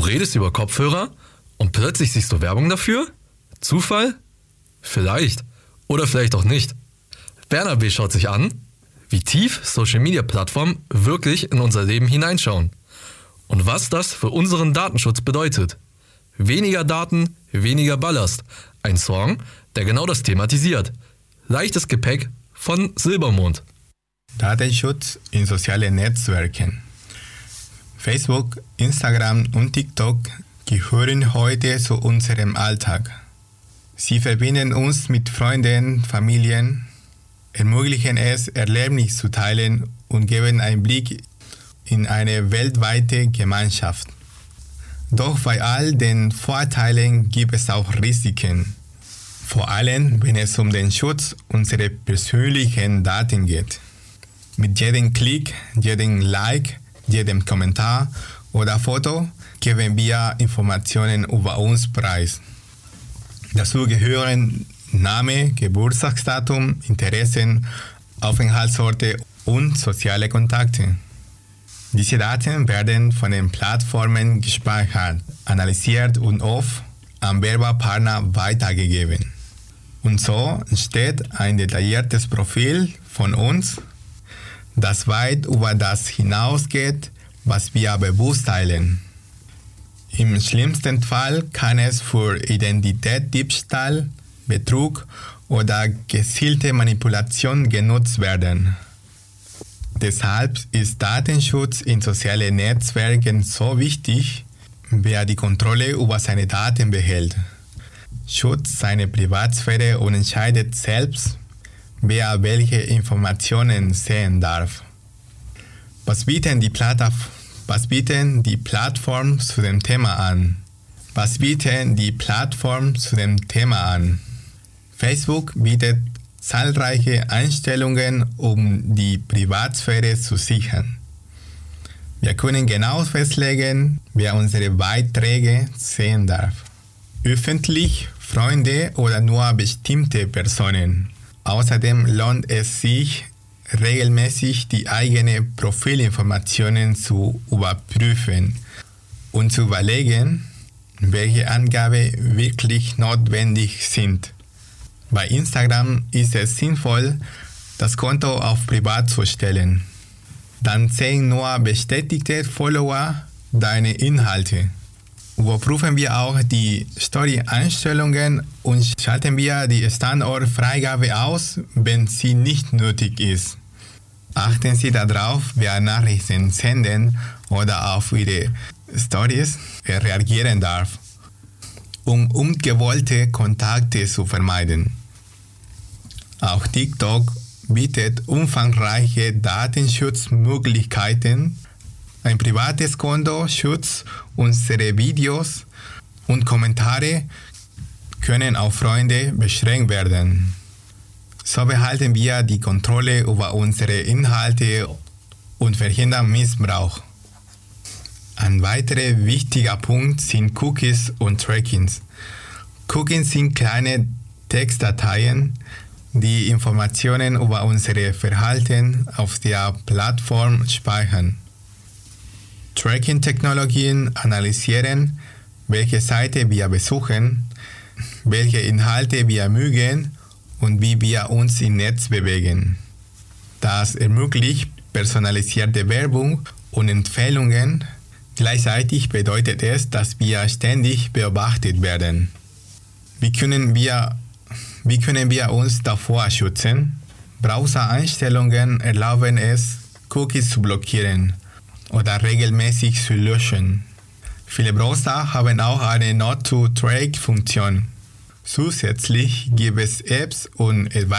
redest über Kopfhörer und plötzlich siehst du Werbung dafür? Zufall? Vielleicht. Oder vielleicht auch nicht. Werner B. schaut sich an, wie tief Social-Media-Plattformen wirklich in unser Leben hineinschauen. Und was das für unseren Datenschutz bedeutet. Weniger Daten, weniger Ballast. Ein Song, der genau das thematisiert. Leichtes Gepäck von Silbermond. Datenschutz in sozialen Netzwerken. Facebook, Instagram und TikTok gehören heute zu unserem Alltag. Sie verbinden uns mit Freunden, Familien, ermöglichen es, Erlebnisse zu teilen und geben einen Blick in eine weltweite Gemeinschaft. Doch bei all den Vorteilen gibt es auch Risiken. Vor allem, wenn es um den Schutz unserer persönlichen Daten geht. Mit jedem Klick, jedem Like, jedem Kommentar oder Foto geben wir Informationen über uns preis. Dazu gehören Name, Geburtstagsdatum, Interessen, Aufenthaltsorte und soziale Kontakte. Diese Daten werden von den Plattformen gespeichert, analysiert und oft an Werbepartner weitergegeben. Und so entsteht ein detailliertes Profil von uns, das weit über das hinausgeht, was wir bewusst teilen. Im schlimmsten Fall kann es für Identitätsdiebstahl, Betrug oder gezielte Manipulation genutzt werden. Deshalb ist Datenschutz in sozialen Netzwerken so wichtig, wer die Kontrolle über seine Daten behält, schützt seine Privatsphäre und entscheidet selbst, wer welche Informationen sehen darf. Was bieten die Plattformen zu dem Thema an? Facebook bietet zahlreiche Einstellungen, um die Privatsphäre zu sichern. Wir können genau festlegen, wer unsere Beiträge sehen darf. Öffentlich, Freunde oder nur bestimmte Personen. Außerdem lohnt es sich, regelmäßig die eigenen Profilinformationen zu überprüfen und zu überlegen, welche Angaben wirklich notwendig sind. Bei Instagram ist es sinnvoll, das Konto auf privat zu stellen. Dann sehen nur bestätigte Follower deine Inhalte. Überprüfen wir auch die Story-Einstellungen und schalten wir die Standortfreigabe aus, wenn sie nicht nötig ist. Achten Sie darauf, wer Nachrichten senden oder auf Ihre Stories reagieren darf, um ungewollte Kontakte zu vermeiden. Auch TikTok bietet umfangreiche Datenschutzmöglichkeiten. Ein privates Konto schützt unsere Videos und Kommentare können auf Freunde beschränkt werden. So behalten wir die Kontrolle über unsere Inhalte und verhindern Missbrauch. Ein weiterer wichtiger Punkt sind Cookies und Trackings. Cookies sind kleine Textdateien, die Informationen über unser Verhalten auf der Plattform speichern. Tracking-Technologien analysieren, welche Seite wir besuchen, welche Inhalte wir mögen und wie wir uns im Netz bewegen. Das ermöglicht personalisierte Werbung und Empfehlungen. Gleichzeitig bedeutet es, dass wir ständig beobachtet werden. Wie können wir uns davor schützen? Browser-Einstellungen erlauben es, Cookies zu blockieren oder regelmäßig zu löschen. Viele Browser haben auch eine Not-to-Track-Funktion. Zusätzlich gibt es Apps und